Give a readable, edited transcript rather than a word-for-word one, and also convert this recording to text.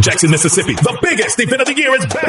Jackson, Mississippi. The biggest event of the year is back.